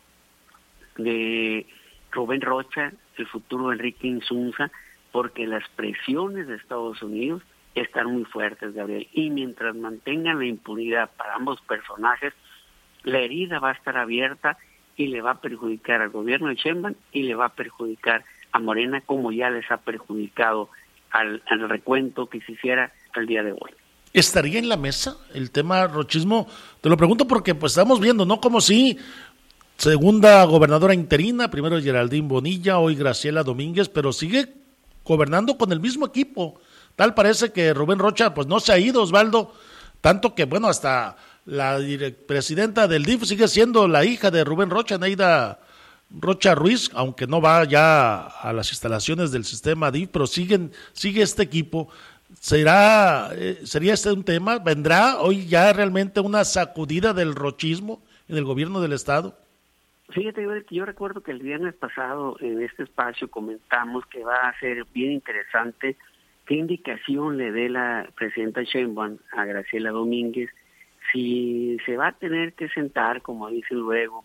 de Rubén Rocha, el futuro de Enrique Insunza, porque las presiones de Estados Unidos están muy fuertes, Gabriel, y mientras mantengan la impunidad para ambos personajes, la herida va a estar abierta y le va a perjudicar al gobierno de Sheinbaum y le va a perjudicar a Morena, como ya les ha perjudicado al, al recuento que se hiciera al día de hoy.
¿Estaría en la mesa el tema rochismo? Te lo pregunto porque pues estamos viendo, ¿no? Como si segunda gobernadora interina, primero Geraldine Bonilla, hoy Graciela Domínguez, pero sigue gobernando con el mismo equipo. Tal parece que Rubén Rocha pues no se ha ido, Osvaldo, tanto que bueno, hasta la presidenta del D I F sigue siendo la hija de Rubén Rocha, Neida Rocha Ruiz, aunque no va ya a las instalaciones del sistema D I F, pero siguen, sigue este equipo. ¿Será, eh, ¿Sería este un tema? ¿Vendrá hoy ya realmente una sacudida del rochismo en el gobierno del Estado?
Fíjate, yo, yo recuerdo que el viernes pasado en este espacio comentamos que va a ser bien interesante qué indicación le dé la presidenta Sheinbaum a Graciela Domínguez, si se va a tener que sentar, como dicen luego,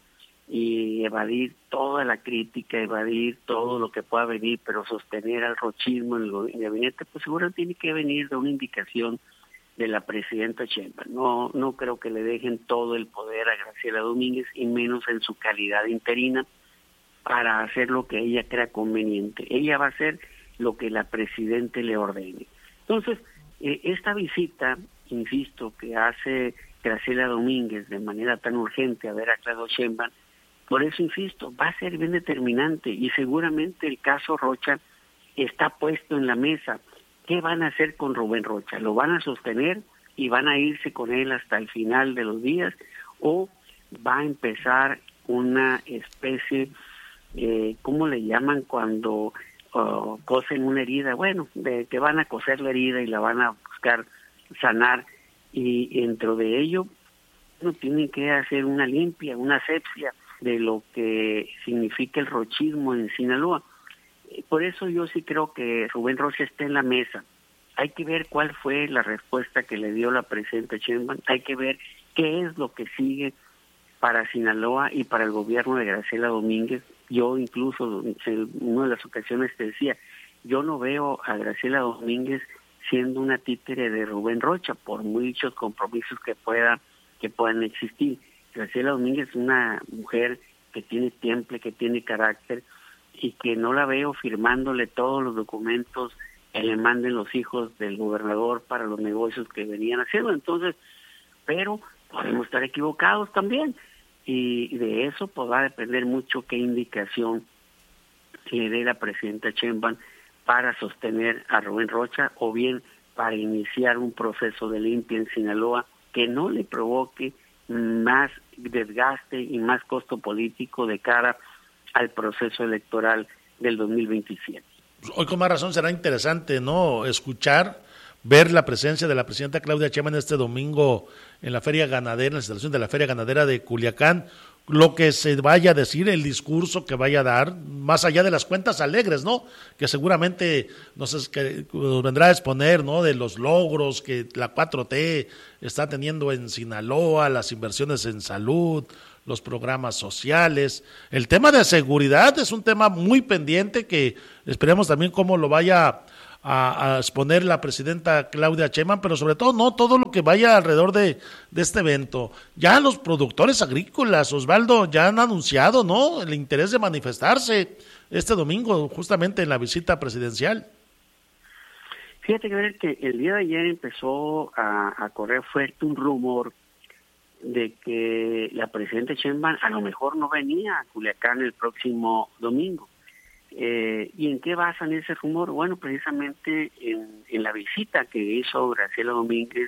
y evadir toda la crítica, evadir todo lo que pueda venir, pero sostener al rochismo en el gabinete, pues seguro tiene que venir de una indicación de la presidenta Sheinbaum. No, no creo que le dejen todo el poder a Graciela Domínguez, y menos en su calidad interina, para hacer lo que ella crea conveniente. Ella va a hacer lo que la presidenta le ordene. Entonces, eh, esta visita, insisto, que hace Graciela Domínguez de manera tan urgente a ver a Claudia Sheinbaum, por eso insisto, va a ser bien determinante, y seguramente el caso Rocha está puesto en la mesa. ¿Qué van a hacer con Rubén Rocha? ¿Lo van a sostener y van a irse con él hasta el final de los días, o va a empezar una especie, eh, ¿cómo le llaman cuando uh, cosen una herida? Bueno, de que van a coser la herida y la van a buscar sanar, y dentro de ello no tienen que hacer una limpia, una asepsia de lo que significa el rochismo en Sinaloa. Por eso yo sí creo que Rubén Rocha está en la mesa. Hay que ver cuál fue la respuesta que le dio la presidenta Sheinbaum, hay que ver qué es lo que sigue para Sinaloa y para el gobierno de Graciela Domínguez. Yo incluso en una de las ocasiones te decía, yo no veo a Graciela Domínguez siendo una títere de Rubén Rocha, por muchos compromisos que pueda que puedan existir. Graciela Domínguez es una mujer que tiene temple, que tiene carácter, y que no la veo firmándole todos los documentos que le manden los hijos del gobernador para los negocios que venían haciendo. Entonces, pero podemos estar equivocados también, y de eso pues va a depender mucho qué indicación le dé la presidenta Sheinbaum para sostener a Rubén Rocha, o bien para iniciar un proceso de limpia en Sinaloa que no le provoque más desgaste y más costo político de cara al proceso electoral del dos mil veintisiete.
Hoy con más razón será interesante, ¿no?, escuchar, ver la presencia de la presidenta Claudia Sheinbaum este domingo en la Feria Ganadera, en la instalación de la Feria Ganadera de Culiacán, lo que se vaya a decir, el discurso que vaya a dar, más allá de las cuentas alegres, ¿no?, que seguramente nos, que nos vendrá a exponer, ¿no?, de los logros que la cuatro T está teniendo en Sinaloa, las inversiones en salud, los programas sociales. El tema de seguridad es un tema muy pendiente que esperemos también cómo lo vaya a, a exponer la presidenta Claudia Sheinbaum, pero sobre todo no todo lo que vaya alrededor de, de este evento. Ya los productores agrícolas, Osvaldo, ya han anunciado, ¿no?, el interés de manifestarse este domingo justamente en la visita presidencial.
Fíjate que, ver que el día de ayer empezó a, a correr fuerte un rumor de que la presidenta Sheinbaum a lo mejor no venía a Culiacán el próximo domingo. Eh, ¿Y en qué basan ese rumor? Bueno, precisamente en, en la visita que hizo Graciela Domínguez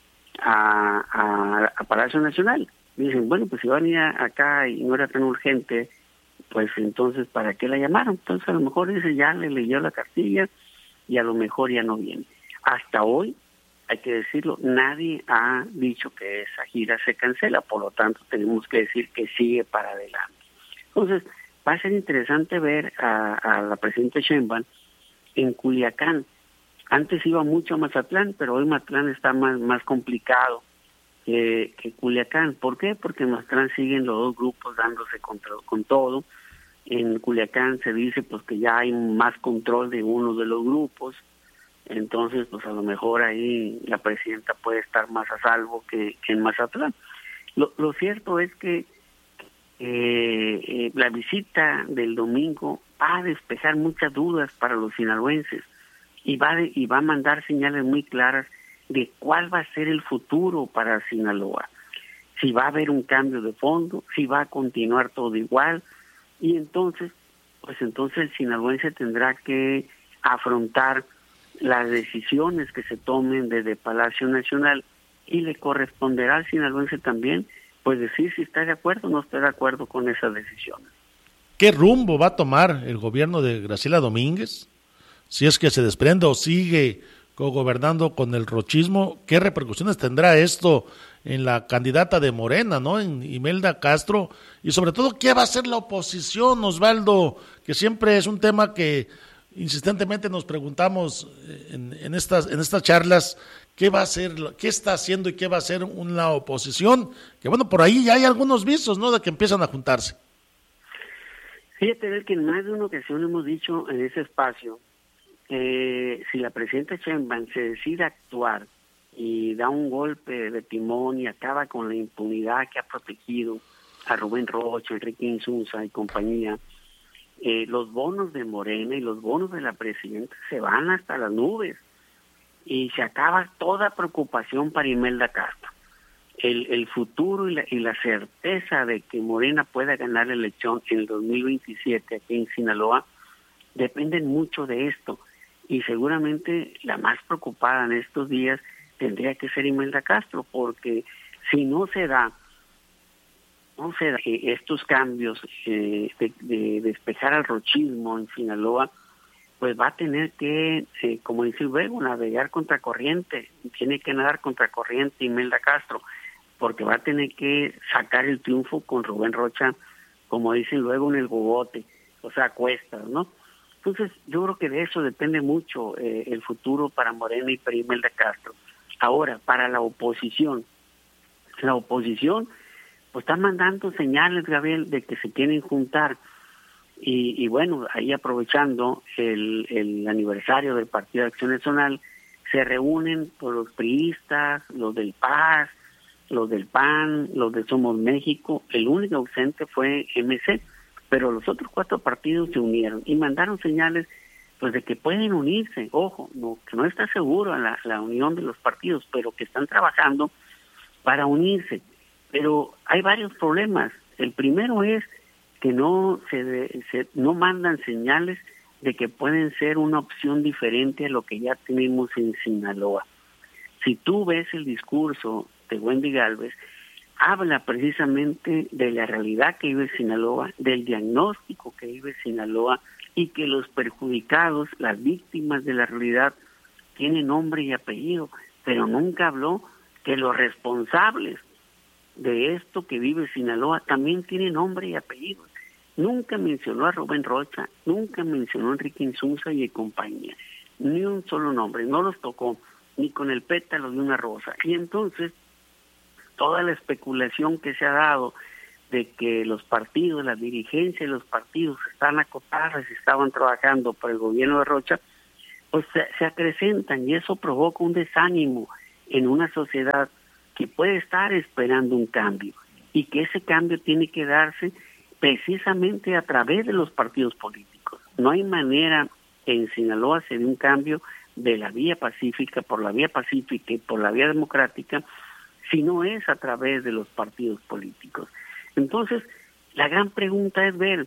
a, a, a Palacio Nacional. Dicen, bueno, pues si van a ir acá y no era tan urgente, pues entonces, ¿para qué la llamaron? Entonces a lo mejor dice, ya le leyó la cartilla y a lo mejor ya no viene. Hasta hoy, hay que decirlo, nadie ha dicho que esa gira se cancela, por lo tanto tenemos que decir que sigue para adelante. Entonces, va a ser interesante ver a, a la presidenta Sheinbaum en Culiacán. Antes iba mucho a Mazatlán, pero hoy Mazatlán está más, más complicado que, que Culiacán. ¿Por qué? Porque en Mazatlán siguen los dos grupos dándose contra, con todo. En Culiacán se dice pues que ya hay más control de uno de los grupos. Entonces, pues a lo mejor ahí la presidenta puede estar más a salvo que, que en Mazatlán. Lo, lo cierto es que eh, eh, la visita del domingo va a despejar muchas dudas para los sinaloenses y va, de, y va a mandar señales muy claras de cuál va a ser el futuro para Sinaloa. Si va a haber un cambio de fondo, si va a continuar todo igual, y entonces, pues entonces el sinaloense tendrá que afrontar las decisiones que se tomen desde Palacio Nacional y le corresponderá al sinaloense también pues decir si está de acuerdo o no está de acuerdo con esas decisiones.
¿Qué rumbo va a tomar el gobierno de Graciela Domínguez? Si es que se desprende o sigue cogobernando con el rochismo, ¿qué repercusiones tendrá esto en la candidata de Morena, ¿no?, en Imelda Castro? Y sobre todo, ¿qué va a hacer la oposición, Osvaldo? Que siempre es un tema que insistentemente nos preguntamos en, en estas en estas charlas, ¿qué va a hacer, qué está haciendo y qué va a hacer una oposición? Que bueno, por ahí ya hay algunos visos, ¿no?, de que empiezan a juntarse.
Fíjate que en más de una ocasión hemos dicho en ese espacio, eh, si la presidenta Sheinbaum se decide actuar y da un golpe de timón y acaba con la impunidad que ha protegido a Rubén Rocha, Enrique Insunza y compañía, Eh, los bonos de Morena y los bonos de la presidenta se van hasta las nubes y se acaba toda preocupación para Imelda Castro. El, el futuro y la, y la certeza de que Morena pueda ganar la elección en el dos mil veintisiete aquí en Sinaloa dependen mucho de esto, y seguramente la más preocupada en estos días tendría que ser Imelda Castro, porque si no se da no se da eh, estos cambios eh, de, de despejar al rochismo en Sinaloa, pues va a tener que, eh, como dice luego, navegar contracorriente, tiene que nadar contracorriente Imelda Castro, porque va a tener que sacar el triunfo con Rubén Rocha, como dicen luego, en el gogote, o sea, a cuestas, ¿no? Entonces, yo creo que de eso depende mucho eh, el futuro para Morena y para Imelda Castro. Ahora, para la oposición, la oposición pues están mandando señales, Gabriel, de que se quieren juntar. Y, y bueno, ahí aprovechando el, el aniversario del Partido de Acción Nacional, se reúnen por los priistas, los del P A S, los del P A N, los de Somos México. El único ausente fue M C, pero los otros cuatro partidos se unieron y mandaron señales pues de que pueden unirse. Ojo, no, que no está seguro la, la unión de los partidos, pero que están trabajando para unirse. Pero hay varios problemas. El primero es que no se, de, se no mandan señales de que pueden ser una opción diferente a lo que ya tenemos en Sinaloa. Si tú ves el discurso de Wendy Gálvez, habla precisamente de la realidad que vive Sinaloa, del diagnóstico que vive Sinaloa, y que los perjudicados, las víctimas de la realidad, tienen nombre y apellido, pero nunca habló que los responsables de esto que vive Sinaloa también tienen nombre y apellido. Nunca mencionó a Rubén Rocha, nunca mencionó a Enrique Insunza y compañía, ni un solo nombre, no los tocó ni con el pétalo de una rosa. Y entonces toda la especulación que se ha dado de que los partidos, la dirigencia de los partidos están acotadas y estaban trabajando por el gobierno de Rocha, pues se, se acrecentan, y eso provoca un desánimo en una sociedad que puede estar esperando un cambio, y que ese cambio tiene que darse precisamente a través de los partidos políticos. No hay manera que en Sinaloa se dé un cambio de la vía pacífica, por la vía pacífica y por la vía democrática, si no es a través de los partidos políticos. Entonces, la gran pregunta es ver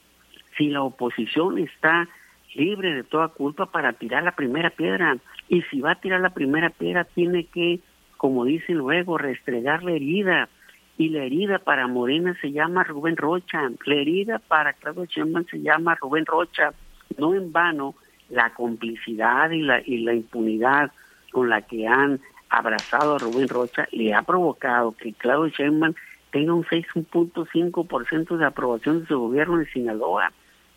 si la oposición está libre de toda culpa para tirar la primera piedra, y si va a tirar la primera piedra tiene que, como dicen luego, restregar la herida, y la herida para Morena se llama Rubén Rocha, la herida para Claudia Sheinbaum se llama Rubén Rocha. No en vano la complicidad y la, y la impunidad con la que han abrazado a Rubén Rocha le ha provocado que Claudia Sheinbaum tenga un seis punto cinco por ciento de aprobación de su gobierno en Sinaloa.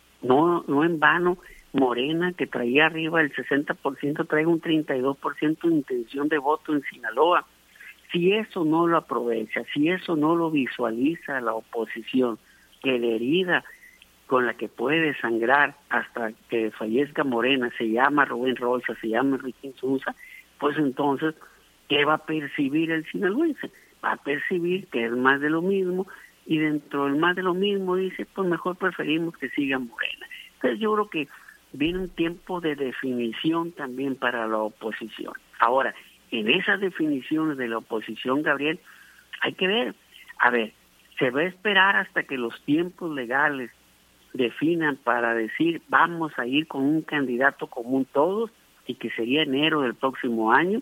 No, no en vano Morena, que traía arriba el sesenta por ciento, trae un treinta y dos por ciento de intención de voto en Sinaloa. Si eso no lo aprovecha, si eso no lo visualiza la oposición, que la herida con la que puede sangrar hasta que fallezca Morena se llama Rubén Rocha, se llama Enrique Insunza, pues entonces, ¿qué va a percibir el sinaloense? Va a percibir que es más de lo mismo, y dentro del más de lo mismo dice, pues mejor preferimos que siga Morena. Entonces yo creo que viene un tiempo de definición también para la oposición. Ahora, en esas definiciones de la oposición, Gabriel, hay que ver, a ver, se va a esperar hasta que los tiempos legales definan para decir vamos a ir con un candidato común todos, y que sería enero del próximo año,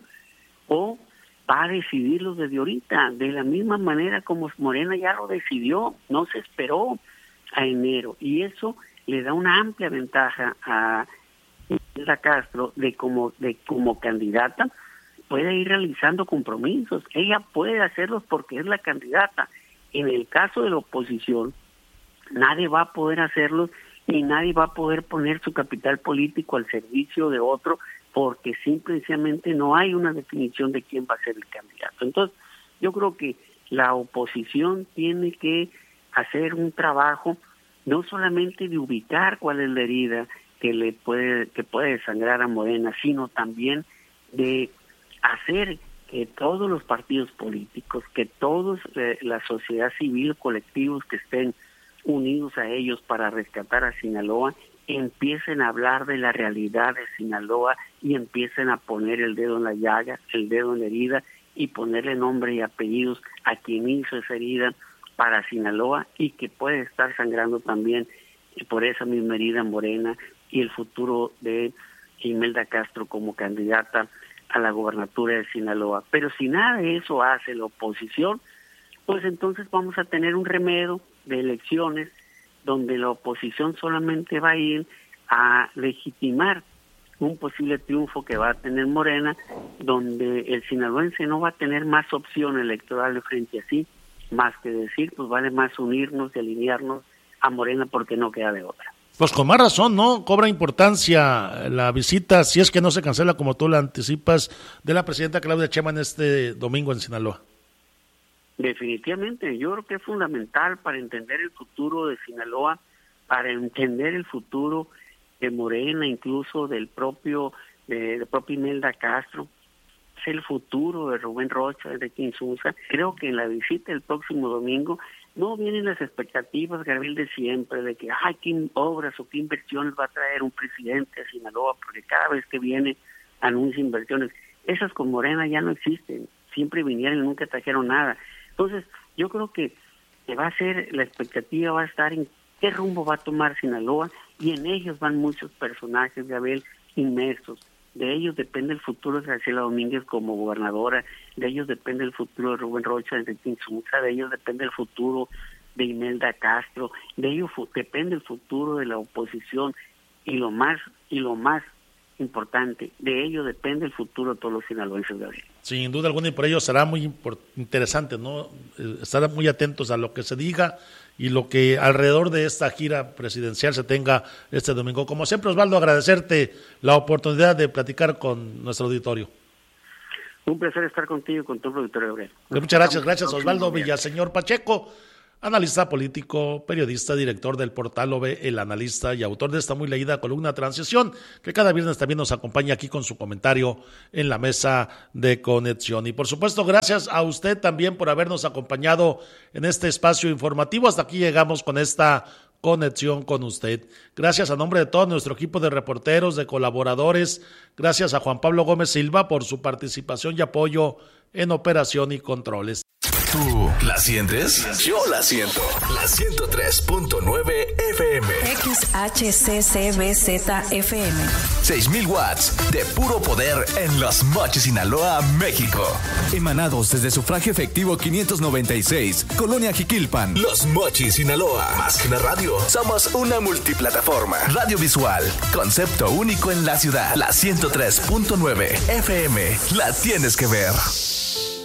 o va a decidirlo desde ahorita, de la misma manera como Morena ya lo decidió, no se esperó a enero, y eso le da una amplia ventaja a Imelda Castro de como, de como candidata puede ir realizando compromisos, ella puede hacerlos porque es la candidata. En el caso de la oposición, nadie va a poder hacerlos y nadie va a poder poner su capital político al servicio de otro, porque simplemente no hay una definición de quién va a ser el candidato. Entonces, yo creo que la oposición tiene que hacer un trabajo no solamente de ubicar cuál es la herida que le puede que puede desangrar a Morena, sino también de hacer que todos los partidos políticos, que todos eh, la sociedad civil, colectivos que estén unidos a ellos para rescatar a Sinaloa, empiecen a hablar de la realidad de Sinaloa y empiecen a poner el dedo en la llaga, el dedo en la herida, y ponerle nombre y apellidos a quien hizo esa herida para Sinaloa, y que puede estar sangrando también por esa misma herida Morena y el futuro de Imelda Castro como candidata a la gobernatura de Sinaloa. Pero si nada de eso hace la oposición, pues entonces vamos a tener un remedio de elecciones donde la oposición solamente va a ir a legitimar un posible triunfo que va a tener Morena, donde el sinaloense no va a tener más opción electoral frente a sí, más que decir, pues vale más unirnos y alinearnos a Morena porque no queda de otra.
Pues con más razón, ¿no? Cobra importancia la visita, si es que no se cancela como tú la anticipas, de la presidenta Claudia Sheinbaum este domingo en Sinaloa.
Definitivamente, yo creo que es fundamental para entender el futuro de Sinaloa, para entender el futuro de Morena, incluso del propio, de, de propia Imelda Castro, es el futuro de Rubén Rocha, de Enrique Insunza. Creo que en la visita el próximo domingo no vienen las expectativas, Gabriel, de siempre, de que, ay, qué obras o qué inversiones va a traer un presidente a Sinaloa, porque cada vez que viene anuncia inversiones. Esas con Morena ya no existen, siempre vinieron y nunca trajeron nada. Entonces, yo creo que va a ser, la expectativa va a estar en qué rumbo va a tomar Sinaloa, y en ellos van muchos personajes, Gabriel, inmersos, De ellos depende el futuro de Graciela Domínguez como gobernadora, de ellos depende el futuro de Rubén Rocha, de Tinsuza, de ellos depende el futuro de Imelda Castro, de ellos fu- depende el futuro de la oposición y lo más y lo más importante, de ello depende el futuro de todos los sinaloenses, Gabriel.
Sin duda alguna, y por ello será muy import- interesante, ¿no? Eh, estar muy atentos a lo que se diga y lo que alrededor de esta gira presidencial se tenga este domingo. Como siempre, Osvaldo, agradecerte la oportunidad de platicar con nuestro auditorio.
Un placer estar contigo y con todo el auditorio, Gabriel.
Muchas gracias, gracias Osvaldo Villaseñor Pacheco, analista político, periodista, director del portal O V, El Analista y autor de esta muy leída columna Transición, que cada viernes también nos acompaña aquí con su comentario en la mesa de conexión. Y por supuesto, gracias a usted también por habernos acompañado en este espacio informativo. Hasta aquí llegamos con esta conexión con usted. Gracias a nombre de todo nuestro equipo de reporteros, de colaboradores, gracias a Juan Pablo Gómez Silva por su participación y apoyo en operación y controles.
¿Tú la sientes? Yo la siento. La ciento tres punto nueve F M.
X H C C B Z F M.
seis mil watts de puro poder en Los Mochis, Sinaloa, México. Emanados desde sufragio efectivo quinientos noventa y seis, Colonia Jiquilpan. Los Mochis, Sinaloa. Más que una radio, somos una multiplataforma. Radio visual, concepto único en la ciudad. La ciento tres punto nueve F M. La tienes que ver.